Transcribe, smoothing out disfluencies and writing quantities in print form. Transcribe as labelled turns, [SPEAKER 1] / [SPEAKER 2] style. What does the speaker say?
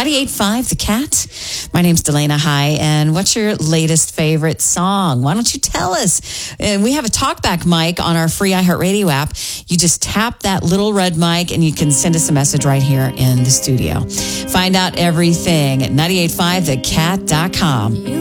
[SPEAKER 1] 98.5 The Cat. My name's Delana High, and what's your latest favorite song? Why don't you tell us? We have a talkback mic on our free iHeartRadio app. You just tap that little red mic, and you can send us a message right here in the studio. Find out everything at 98.5thecat.com.